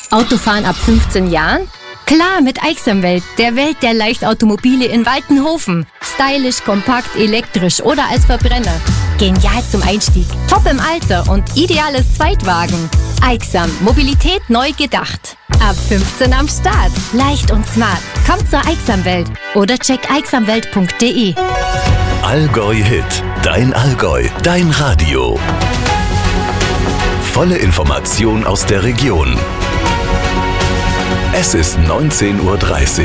Autofahren ab 15 Jahren? Klar, mit Aixam-Welt, der Welt der Leichtautomobile in Waltenhofen. Stylisch, kompakt, elektrisch oder als Verbrenner. Genial zum Einstieg, top im Alter und ideales Zweitwagen. Aixam, Mobilität neu gedacht. Ab 15 am Start. Leicht und smart. Kommt zur Aixam-Welt oder check aixamwelt.de. Allgäu Hit. Dein Allgäu. Dein Radio. Volle Information aus der Region. Es ist 19:30 Uhr.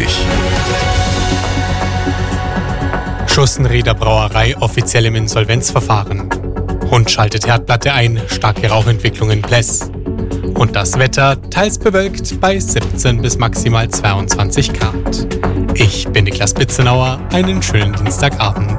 Schussenrieder Brauerei offiziell im Insolvenzverfahren. Hund schaltet Herdplatte ein, starke Rauchentwicklung in Pless. Und das Wetter teils bewölkt bei 17 bis maximal 22 Grad. Ich bin Niklas Bitzenauer, einen schönen Dienstagabend.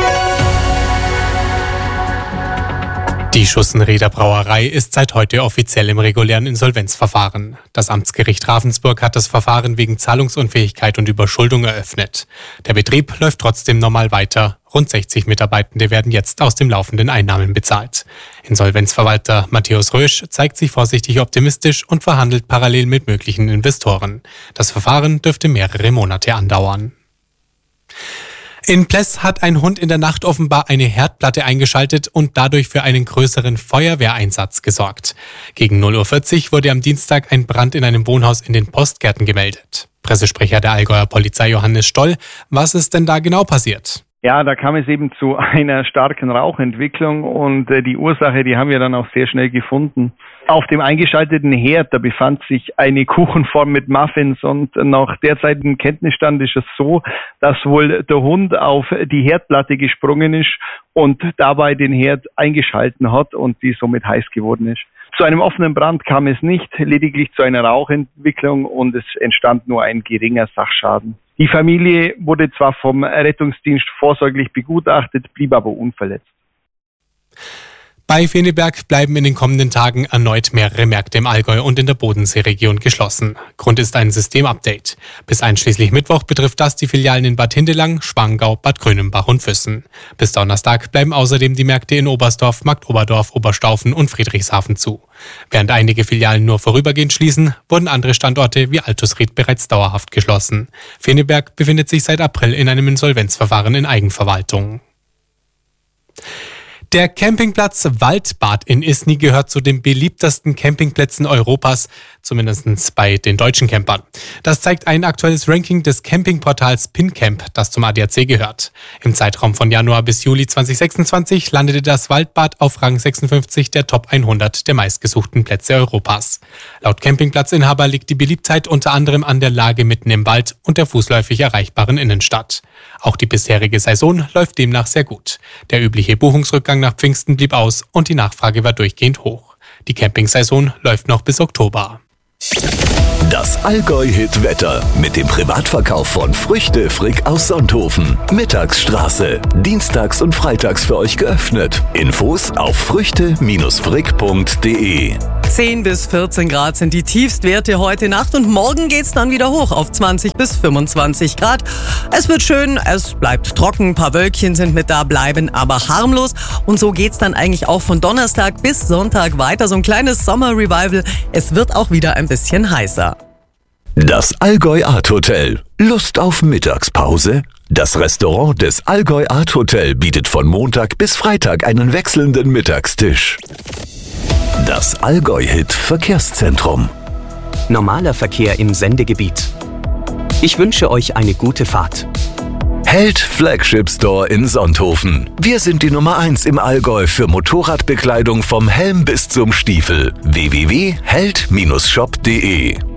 Die Schussenrieder Brauerei ist seit heute offiziell im regulären Insolvenzverfahren. Das Amtsgericht Ravensburg hat das Verfahren wegen Zahlungsunfähigkeit und Überschuldung eröffnet. Der Betrieb läuft trotzdem normal weiter. Rund 60 Mitarbeitende werden jetzt aus den laufenden Einnahmen bezahlt. Insolvenzverwalter Matthäus Rösch zeigt sich vorsichtig optimistisch und verhandelt parallel mit möglichen Investoren. Das Verfahren dürfte mehrere Monate andauern. In Pless hat ein Hund in der Nacht offenbar eine Herdplatte eingeschaltet und dadurch für einen größeren Feuerwehreinsatz gesorgt. Gegen 0:40 Uhr wurde am Dienstag ein Brand in einem Wohnhaus in den Postgärten gemeldet. Pressesprecher der Allgäuer Polizei Johannes Stoll, was ist denn da genau passiert? Ja, da kam es eben zu einer starken Rauchentwicklung und die Ursache, die haben wir dann auch sehr schnell gefunden. Auf dem eingeschalteten Herd, da befand sich eine Kuchenform mit Muffins und nach derzeitigem Kenntnisstand ist es so, dass wohl der Hund auf die Herdplatte gesprungen ist und dabei den Herd eingeschalten hat und die somit heiß geworden ist. Zu einem offenen Brand kam es nicht, lediglich zu einer Rauchentwicklung und es entstand nur ein geringer Sachschaden. Die Familie wurde zwar vom Rettungsdienst vorsorglich begutachtet, blieb aber unverletzt. Bei Feneberg bleiben in den kommenden Tagen erneut mehrere Märkte im Allgäu und in der Bodenseeregion geschlossen. Grund ist ein Systemupdate. Bis einschließlich Mittwoch betrifft das die Filialen in Bad Hindelang, Schwangau, Bad Grönenbach und Füssen. Bis Donnerstag bleiben außerdem die Märkte in Oberstdorf, Marktoberdorf, Oberstaufen und Friedrichshafen zu. Während einige Filialen nur vorübergehend schließen, wurden andere Standorte wie Altusried bereits dauerhaft geschlossen. Feneberg befindet sich seit April in einem Insolvenzverfahren in Eigenverwaltung. Der Campingplatz Waldbad in Isny gehört zu den beliebtesten Campingplätzen Europas, zumindest bei den deutschen Campern. Das zeigt ein aktuelles Ranking des Campingportals PinCamp, das zum ADAC gehört. Im Zeitraum von Januar bis Juli 2026 landete das Waldbad auf Rang 56 der Top 100 der meistgesuchten Plätze Europas. Laut Campingplatzinhaber liegt die Beliebtheit unter anderem an der Lage mitten im Wald und der fußläufig erreichbaren Innenstadt. Auch die bisherige Saison läuft demnach sehr gut. Der übliche Buchungsrückgang nach Pfingsten blieb aus und die Nachfrage war durchgehend hoch. Die Campingsaison läuft noch bis Oktober. Das Allgäu-Hit-Wetter mit dem Privatverkauf von Früchte Frick aus Sonthofen. Mittagsstraße. Dienstags und freitags für euch geöffnet. Infos auf früchte-frick.de. 10 bis 14 Grad sind die Tiefstwerte heute Nacht und morgen geht's dann wieder hoch auf 20 bis 25 Grad. Es wird schön, es bleibt trocken, ein paar Wölkchen sind mit da, bleiben aber harmlos. Und so geht's dann eigentlich auch von Donnerstag bis Sonntag weiter. So ein kleines Sommer-Revival. Es wird auch wieder ein bisschen heißer. Das Allgäu Art Hotel. Lust auf Mittagspause? Das Restaurant des Allgäu Art Hotel bietet von Montag bis Freitag einen wechselnden Mittagstisch. Das Allgäu-Hit Verkehrszentrum. Normaler Verkehr im Sendegebiet. Ich wünsche euch eine gute Fahrt. Held Flagship Store in Sonthofen. Wir sind die Nummer 1 im Allgäu für Motorradbekleidung vom Helm bis zum Stiefel. www.held-shop.de